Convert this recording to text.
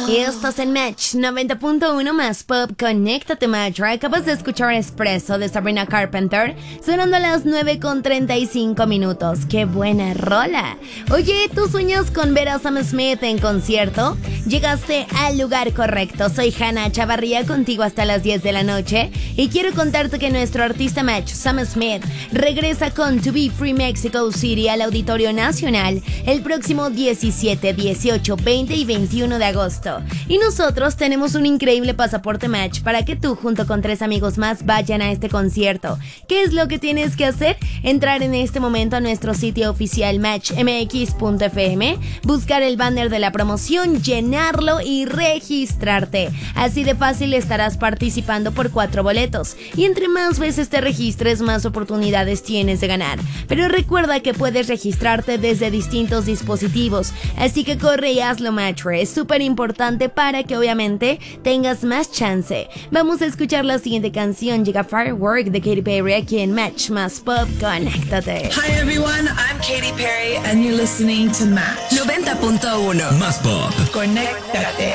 Y estás en Match 90.1 más Pop. Conéctate, Match. Acabas de escuchar Espresso de Sabrina Carpenter, sonando a las 9:35 minutos. ¡Qué buena rola! Oye, ¿tú sueñas con ver a Sam Smith en concierto? Llegaste al lugar correcto. Soy Hannah Chavarría, contigo hasta las 10 de la noche. Y quiero contarte que nuestro artista Match, Sam Smith, regresa con To Be Free Mexico City al Auditorio Nacional el próximo 17, 18, 20 y 21 de agosto. Y nosotros tenemos un increíble pasaporte Match para que tú junto con 3 amigos más vayan a este concierto. ¿Qué es lo que tienes que hacer? Entrar en este momento a nuestro sitio oficial matchmx.fm, buscar el banner de la promoción, llenarlo y registrarte. Así de fácil estarás participando por 4 boletos. Y entre más veces te registres, más oportunidades tienes de ganar. Pero recuerda que puedes registrarte desde distintos dispositivos. Así que corre y hazlo, Match. Es súper importante para que obviamente tengas más chance. Vamos a escuchar la siguiente canción. Llega Firework de Katy Perry aquí en Match más Pop. Conéctate. Hi everyone, I'm Katy Perry and you're listening to Match 90.1 más Pop. Conéctate.